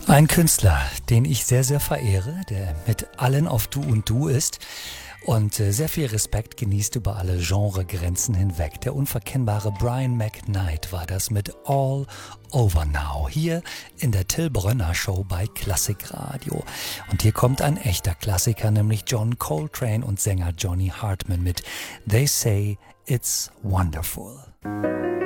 Ein Künstler, den ich sehr, sehr verehre, der mit allen auf Du und Du ist und sehr viel Respekt genießt über alle Genregrenzen hinweg. Der unverkennbare Brian McKnight war das mit All Over Now, hier in der Till Brönner Show bei Klassikradio. Und hier kommt ein echter Klassiker, nämlich John Coltrane und Sänger Johnny Hartman mit They Say It's Wonderful.